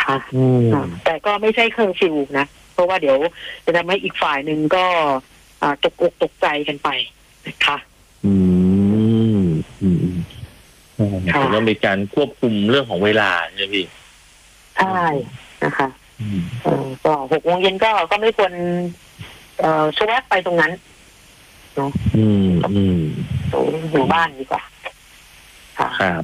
นะคะแต่ก็ไม่ใช่เคอร์ฟิวนะเพราะว่าเดี๋ยวจะทำให้อีกฝ่ายหนึ่งก็ตกอกตกใจกันไปนะคะต้องมีการควบคุมเรื่องของเวลาใช่ไหมพี่ใช่นะคะก็6 โมงเย็นก็ไม่ควรชวกไปตรงนั้นเนาะอยู่บ้านดีกว่าครับ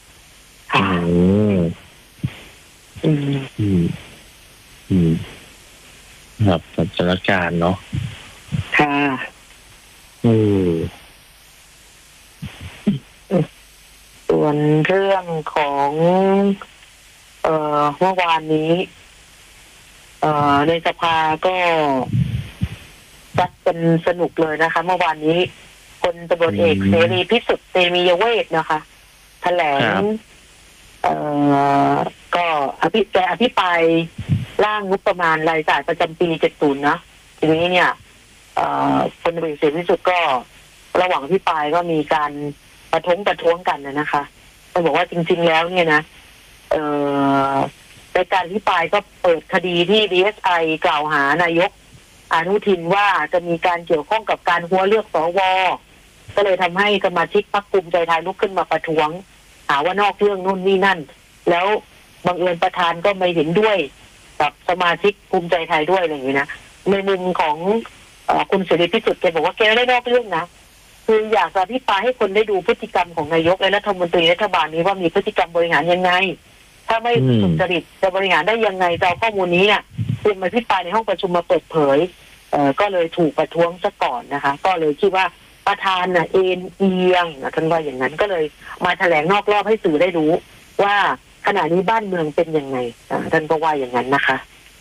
ครับสถานการณ์เนาะค่ะส่วนเรื่องของเมื่อวานนี้ในสภาก็จัดกันสนุกเลยนะคะเมื่อวานนี้พลตำรวจเอกเสรีพิสุทธิ์เตมียเวทนะคะแถลงก็อภิปรายร่างงบประมาณรายจ่ายประจำปี70นะทีนี้เนี่ยพลตำรวจเอกเสรีพิสุทธิ์ก็ระหว่างอภิปรายก็มีการประท้วงกันนะคะก็บอกว่าจริงๆแล้วเนี่ยนะในการอภิปรายก็เปิดคดีที่ DSI กล่าวหานายกอนุทินว่าจะมีการเกี่ยวข้องกับการหัวเลือกสวก็เลยทำให้สมาชิกพรรคภูมิใจไทยลุกขึ้นมาประท้วงหาว่านอกเรื่องนู่นนี่นั่นแล้วบังเอิญประธานก็ไม่เห็นด้วยกับสมาชิกภูมิใจไทยด้วยอะไรอย่างนี้นะในมุมของคุณเสรีพิสุทธิ์แกบอกว่าแกไม่ได้นอกเรื่องนะคืออยากจะอภิปรายให้คนได้ดูพฤติกรรมของนายกและรัฐมนตรีรัฐบาลนี้ว่ามีพฤติกรรมบริหารยังไงถ้าไม่สุจริตจะบริหารได้ยังไงจะเอาข้อมูลนี้เนี่ยเป็นมาอภิปรายในห้องประชุมมาเปิดเผยก็เลยถูกประท้วงซะก่อนนะคะก็เลยคิดว่าประธานน่ะเอ็นเอียงท่านว่าอย่างนั้นก็เลยมาแถลงนอกรอบให้สื่อได้รู้ว่าขณะนี้บ้านเมืองเป็นยังไงท่านก็ว่าอย่างนั้นนะคะ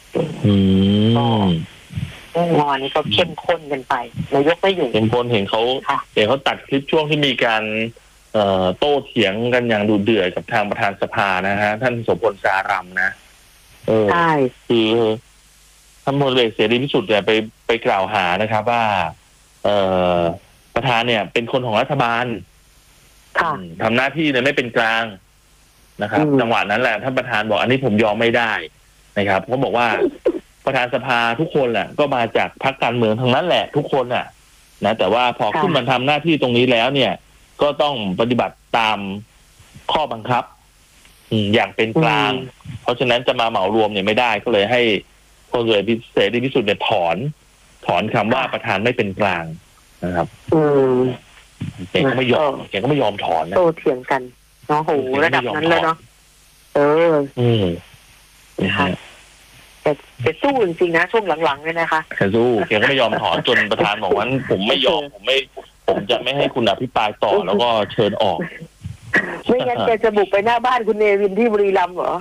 งอนนี้ก็เข้มข้นกันไปนายกไม่อยู่เข้มข้นเห็นเขาตัดคลิปช่วงที่มีการโต้เถียงกันอย่างดุเดือดกับทางประธานสภานะฮะท่านโสพลสารัมนะใช่คือท่านพลเอกเสรีพิสุทธิ์เนี่ยไปกล่าวหานะครับว่าประธานเนี่ยเป็นคนของรัฐบาลทำหน้าที่เนี่ยไม่เป็นกลางนะครับจังหวะนั้นแหละท่านประธานบอกอันนี้ผมยอมไม่ได้นะครับเขาบอกว่าประธานสภาทุกคนแหละก็มาจากพรรคการเมืองทั้งนั้นแหละทุกคนน่ะนะแต่ว่าพอขึ้นมาทำหน้าที่ตรงนี้แล้วเนี่ยก็ต้องปฏิบัติตามข้อบังคับอย่างเป็นกลางเพราะฉะนั้นจะมาเหมารวมเนี่ยไม่ได้ก็เลยให้พลเอกเสรีพิสุทธิ์เนี่ยถอนคำว่าประธานไม่เป็นกลางนะครับแกก็ไม่ยอมถอนนะโตเถียงกันเนาะโหระดับนั้นเลยเนาะนะคะแต่สู้จริงๆนะช่วงหลังๆเนี่ยนะคะแกสู้แกก็ไม่ยอมถอนจนประธานบอกว่าผมไม่ยอมผมจะไม่ให้คุณอภิปรายต่อแล้วก็เชิญออกไม่งั้นแกจะบุกไปหน้าบ้านคุณเนวินที่บุรีรัมย์เหรอ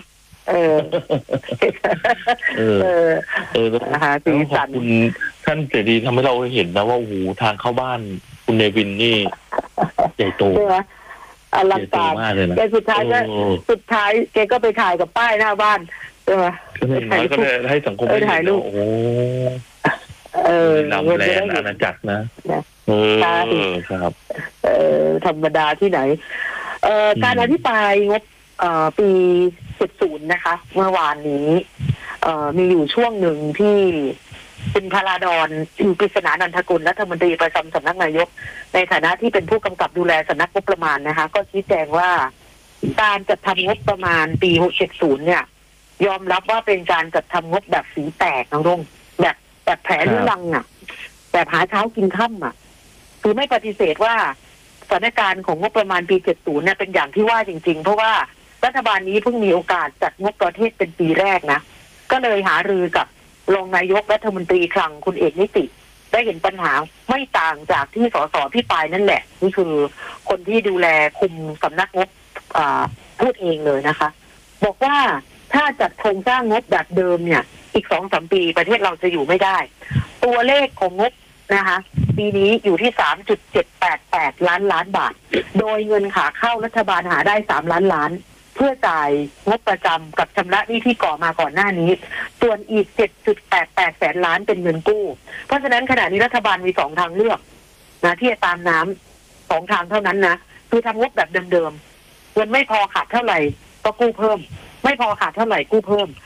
นะคะสีสันคุณท่านเสรีทำให้เราเห็นนะว่าโอ้โหทางเข้าบ้านคุณเนวินนี่ใหญ่โตใช่ไหมอลังการแกสุดท้ายแกก็ไปถ่ายกับป้ายหน้าบ้านใช่ไหมก็ได้ให้สังคมถ่ายรูปนำแรงอาณาจักรนะครับธรรมดาที่ไหนการอภิปรายงบปี70นะคะเมื่อวานนี้มีอยู่ช่วงหนึ่งที่คุณพลาดอนกฤษณานันทกุลรัฐมนตรีประจำสำนักนายกในฐานะที่เป็นผู้กำกับดูแลสำนักงบประมาณนะคะก็ชี้แจงว่าการจัดทำงบประมาณปี70เนี่ยยอมรับว่าเป็นการจัดทำงบแบบสีแตกนะลุงแบบแผลลุลังอ่ะแบบหาเช้ากินค่ำอ่ะคือไม่ปฏิเสธว่าสถานการณ์ของงบประมาณปี70เนี่ยเป็นอย่างที่ว่าจริงๆเพราะว่ารัฐบาลนี้เพิ่งมีโอกาสจัดงบประเทศเป็นปีแรกนะก็เลยหารือกับรองนายกรัฐมนตรีคลังคุณเอกนิติได้เห็นปัญหาไม่ต่างจากที่สสพี่ปายนั่นแหละนี่คือคนที่ดูแลคุมสำนักงบพูดเองเลยนะคะบอกว่าถ้าจัดโครงสร้างงบแบบเดิมเนี่ยอีก 2-3 ปีประเทศเราจะอยู่ไม่ได้ตัวเลขของงบนะคะปีนี้อยู่ที่ 3.788 ล้านบาทโดยเงินขาเข้ารัฐบาลหาได้3 ล้านเพื่อจ่ายงบประจำกับชำระหนี้ที่ก่อมาก่อนหน้านี้ส่วนอีก 7.88 แสนล้านเป็นเงินกู้เพราะฉะนั้นขณะนี้รัฐบาลมี2 ทางเลือกนะที่จะตามน้ำ2 ทางเท่านั้นนะคือทำงบแบบเดิมๆเงินไม่พอขาดเท่าไหร่ก็กู้เพิ่มไม่พอขาดเท่าไหร่กู้เพิ่ม